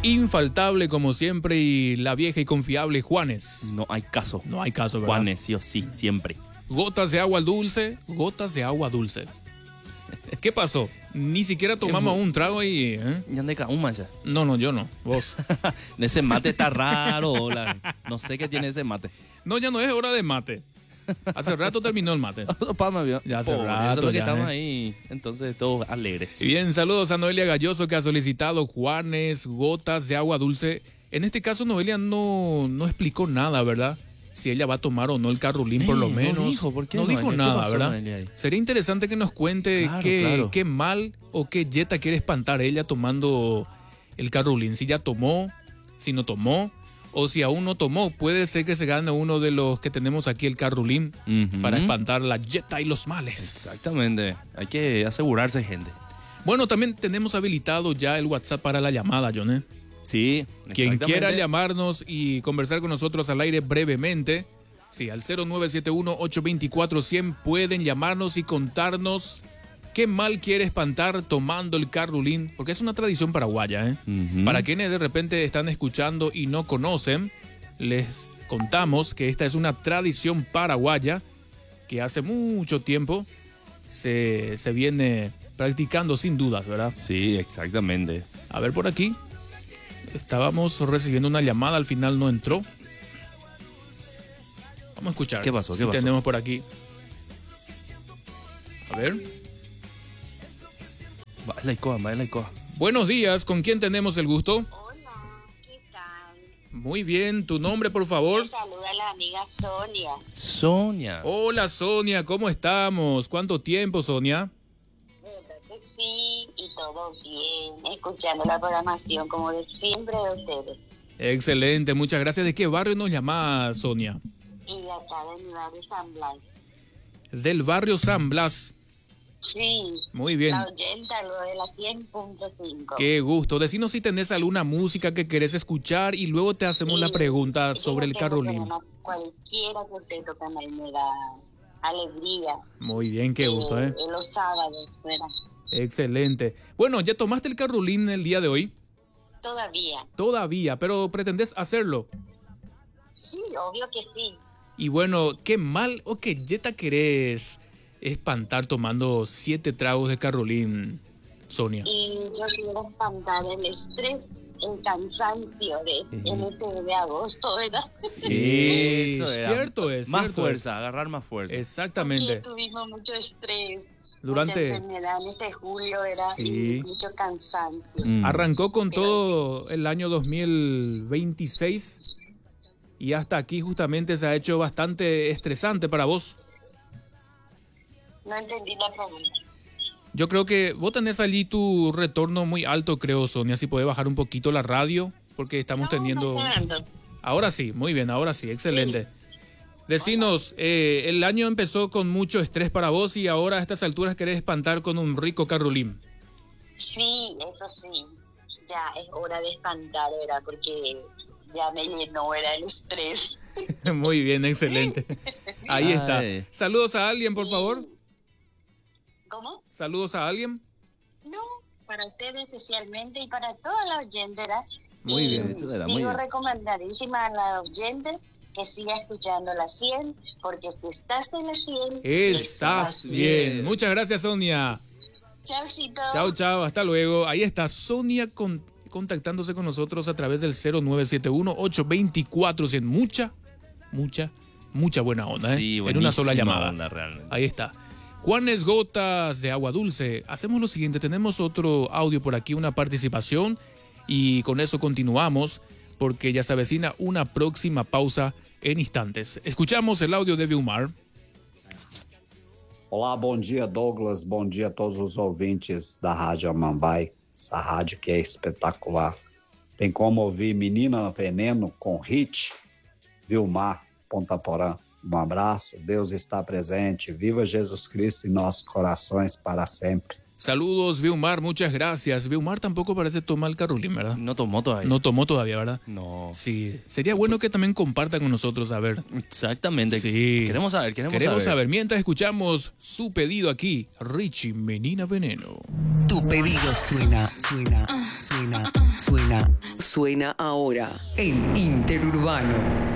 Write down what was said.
infaltable como siempre y la vieja y confiable Juanes. No hay caso. No hay caso, ¿verdad? Juanes, sí o sí, siempre. Gotas de agua dulce, gotas de agua dulce. ¿Qué pasó? Ni siquiera tomamos un trago y... Ya ande cauma ya. No, yo no. Vos. Ese mate está raro. No sé qué tiene ese mate. No, ya no es hora de mate. Hace rato terminó el mate. Ya hace rato, eso es lo que ya, estamos ahí. Entonces, todos alegres. Y bien, saludos a Noelia Galloso que ha solicitado Juanes, gotas de agua dulce. En este caso, Noelia no explicó nada, ¿verdad? Si ella va a tomar o no el Carrulín, por lo menos. No dijo, ¿por qué no dijo Noelia? nada, ¿Qué pasó, ¿verdad? Noelia, ahí? Sería interesante que nos cuente Claro. qué mal o qué yeta quiere espantar ella tomando el Carrulín. Si ya tomó, si no tomó, o si aún no tomó. Puede ser que se gane uno de los que tenemos aquí, el Carrulín, para espantar la yeta y los males. Exactamente. Hay que asegurarse, gente. Bueno, también tenemos habilitado ya el WhatsApp para la llamada, Joné. Sí, Quien exactamente. quiera llamarnos y conversar con nosotros al aire brevemente, sí, al 0971-824-100 pueden llamarnos y contarnos qué mal quiere espantar tomando el Carrulín, porque es una tradición paraguaya, ¿eh? Para quienes de repente están escuchando y no conocen, les contamos que esta es una tradición paraguaya que hace mucho tiempo se viene practicando sin dudas, ¿verdad? Sí, exactamente. A ver por aquí. Estábamos recibiendo una llamada, al final no entró. Vamos a escuchar. ¿Qué pasó? Si tenemos por aquí. A ver. Va la icoa. Buenos días, ¿con quién tenemos el gusto? Hola, ¿qué tal? Muy bien, ¿tu nombre, por favor? Me saluda la amiga Sonia. Sonia. Hola, Sonia, ¿cómo estamos? ¿Cuánto tiempo, Sonia? ¿Verdad que sí? Y todo bien, escuchando la programación como de siempre de ustedes. Excelente, muchas gracias. ¿De qué barrio nos llama, Sonia? Y de acá de mi barrio San Blas. Del barrio San Blas. Sí. Muy bien. La oyenta, lo de la 100.5. Qué gusto. Decinos si tenés alguna música que querés escuchar y luego te hacemos la pregunta sobre el Carrulín. Cualquiera que usted toque me da alegría. Muy bien, qué gusto, ¿eh? Los sábados, ¿verdad? Excelente. Bueno, ¿ya tomaste el Carrulín el día de hoy? Todavía. Todavía, pero pretendés hacerlo. Sí, obvio que sí. Y bueno, ¿qué mal o qué yeta querés espantar tomando 7 tragos de Carrulín, Sonia? Y yo quiero espantar el estrés, el cansancio en este de agosto, ¿verdad? Sí, eso era. cierto es. Más cierto fuerza, es. agarrar más fuerza. Exactamente. Porque tuvimos mucho estrés, Durante- mucha enfermedad en este julio, era Sí. y mucho cansancio. Arrancó con todo el año 2026 y hasta aquí justamente se ha hecho bastante estresante para vos. No entendí la pregunta. Yo creo que vos tenés allí tu retorno muy alto, creo, Sonia. Si podés bajar un poquito la radio, porque estamos teniendo... Ahora sí, muy bien, ahora sí, excelente. Decinos, el año empezó con mucho estrés para vos y ahora a estas alturas querés espantar con un rico Carrulín. Sí, eso sí. Ya es hora de espantar, ¿verdad? Porque ya me llenó, era el estrés. Muy bien, excelente. Ahí está. Ay. Saludos a alguien, por favor. ¿Cómo? Saludos a alguien. No, para ustedes especialmente y para toda la oyente, ¿verdad? Muy Y bien, esto era sigo muy bien. recomendadísima a la oyente que siga escuchando la 100, porque si estás en la 100, Estás bien. Muchas gracias, Sonia. Chaucito. Chao, chao, hasta luego. Ahí está Sonia contactándose con nosotros a través del 0971-824-100. Mucha buena onda, ¿eh? Sí, en una sola buenísima llamada. onda, realmente. Ahí está. Juanes, gotas de agua dulce. Hacemos lo siguiente, tenemos otro audio por aquí, una participación, y con eso continuamos, porque ya se avecina una próxima pausa en instantes. Escuchamos el audio de Vilmar. Olá, bom dia, Douglas. Bom dia a todos os ouvintes da Rádio Amambai. Essa rádio que é espetacular. Tem como ouvir Menina Veneno com Hit, Vilmar, Ponta Porã. Um abraço, Deus está presente. Viva Jesus Cristo em nossos corações para sempre. Saludos, Vilmar, muchas gracias. Vilmar tampoco parece tomar el Carrulín, ¿verdad? No tomó todavía. No tomó todavía, ¿verdad? No. Sí, sería bueno que también comparta con nosotros, a ver. Exactamente. Sí. Queremos saber. Queremos saber. Mientras escuchamos su pedido aquí, Richie, Menina Veneno. Tu pedido suena suena ahora en Interurbano.